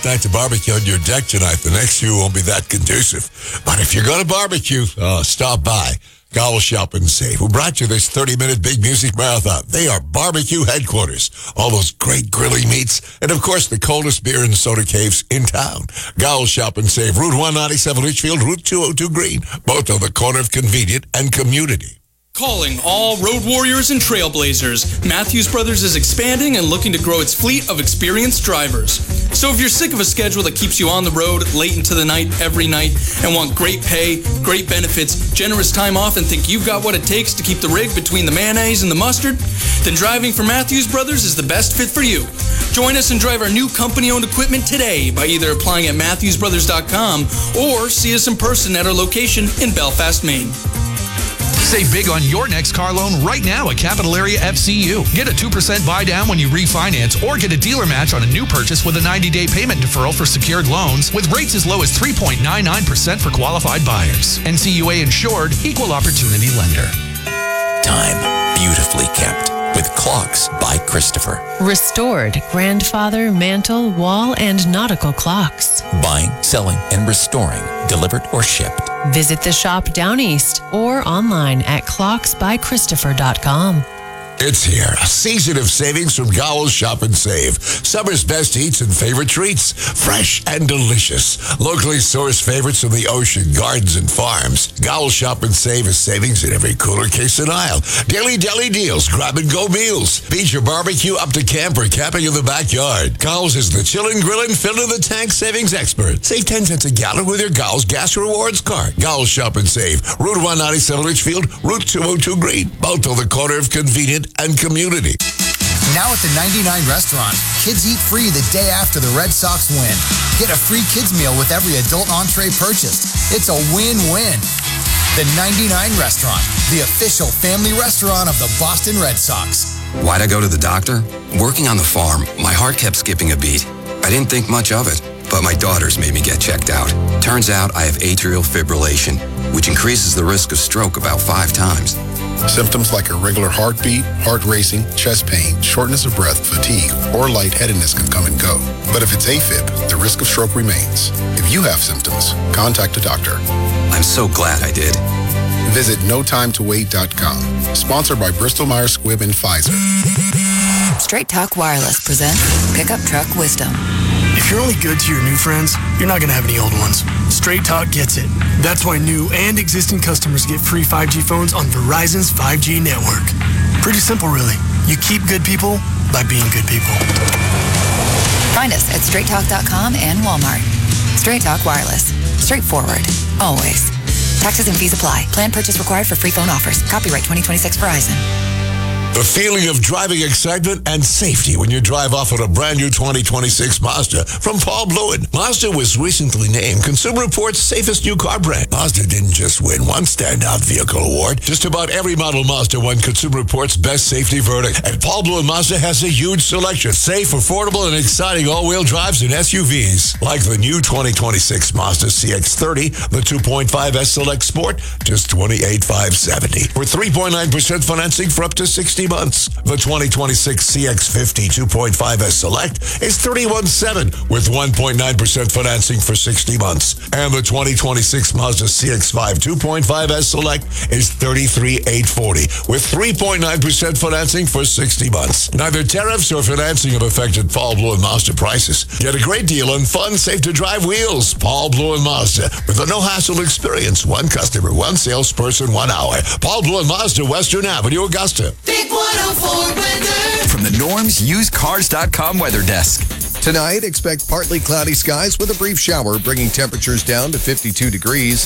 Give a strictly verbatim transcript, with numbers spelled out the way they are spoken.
night to barbecue on your deck tonight. The next few won't be that conducive. But if you're going to barbecue, uh, stop by Gowell Shop and Save, who brought you this thirty-minute big music marathon. They are barbecue headquarters. All those great grilling meats, and of course, the coldest beer and soda caves in town. Gowell Shop and Save, Route one ninety-seven Litchfield, Route two oh two Green, both on the corner of Convenient and Community. Calling all road warriors and trailblazers, Matthews Brothers is expanding and looking to grow its fleet of experienced drivers. So if you're sick of a schedule that keeps you on the road late into the night every night and want great pay, great benefits, generous time off, and think you've got what it takes to keep the rig between the mayonnaise and the mustard, then driving for Matthews Brothers is the best fit for you. Join us and drive our new company-owned equipment today by either applying at matthews brothers dot com or see us in person at our location in Belfast, Maine. Save big on your next car loan right now at Capital Area F C U. Get a two percent buy down when you refinance or get a dealer match on a new purchase with a ninety-day payment deferral for secured loans with rates as low as three point nine nine percent for qualified buyers. N C U A insured, equal opportunity lender. Time beautifully kept with Clocks by Christopher. Restored grandfather, mantle, wall, and nautical clocks. Buying, selling, and restoring, delivered or shipped. Visit the shop down east or online at clocks by christopher dot com. It's here, a season of savings from Gowell Shop and Save. Summer's best eats and favorite treats, fresh and delicious. Locally sourced favorites from the ocean, gardens, and farms. Gowell Shop and Save is savings in every cooler case and aisle. Daily deli deals, grab-and-go meals. Beach or barbecue up to camp or camping in the backyard. Gowell's is the chillin', grillin', fill-in-the-tank savings expert. Save ten cents a gallon with your Gowell's Gas Rewards card. Gowell Shop and Save, Route one ninety-seven Litchfield, Route two oh two Green, both on the corner of Convenient and Community. Now at the ninety-nine Restaurant, kids eat free the day after the Red Sox win. Get a free kids meal with every adult entree purchased. It's a win-win. The ninety-nine Restaurant, the official family restaurant of the Boston Red Sox. Why'd I go to the doctor? Working on the farm, my heart kept skipping a beat. I didn't think much of it, but my daughters made me get checked out. Turns out I have atrial fibrillation, which increases the risk of stroke about five times. Symptoms like irregular heartbeat, heart racing, chest pain, shortness of breath, fatigue, or lightheadedness can come and go. But if it's AFib, the risk of stroke remains. If you have symptoms, contact a doctor. I'm so glad I did. Visit no time to wait dot com. Sponsored by Bristol Myers Squibb and Pfizer. Straight Talk Wireless presents Pickup Truck Wisdom. If you're only good to your new friends, you're not going to have any old ones. Straight Talk gets it. That's why new and existing customers get free five G phones on Verizon's five G network. Pretty simple, really. You keep good people by being good people. Find us at straight talk dot com and Walmart. Straight Talk Wireless. Straightforward. Always. Taxes and fees apply. Plan purchase required for free phone offers. Copyright twenty twenty-six Verizon. The feeling of driving excitement and safety when you drive off on a brand new twenty twenty-six Mazda from Paul Bluen. Mazda was recently named Consumer Reports' safest new car brand. Mazda didn't just win one standout vehicle award. Just about every model Mazda won Consumer Reports' best safety verdict. And Paul Bluen Mazda has a huge selection. Safe, affordable, and exciting all-wheel drives and S U Vs. Like the new twenty twenty-six Mazda C X thirty, the two point five S Select Sport, just twenty-eight thousand five hundred seventy dollars. With three point nine percent financing for up to sixty months. The twenty twenty-six C X fifty two point five S Select is thirty-one thousand seven hundred dollars with one point nine percent financing for sixty months. And the twenty twenty-six Mazda C X five two point five S Select is thirty-three thousand eight hundred forty dollars with three point nine percent financing for sixty months. Neither tariffs or financing have affected Paul Bluen Mazda prices. Get a great deal on fun, safe-to-drive wheels. Paul Bluen Mazda with a no-hassle experience. One customer, one salesperson, one hour. Paul Bluen Mazda, Western Avenue, Augusta. Big one oh four weather. From the Norms Used Cars dot com weather desk. Tonight, expect partly cloudy skies with a brief shower, bringing temperatures down to fifty-two degrees.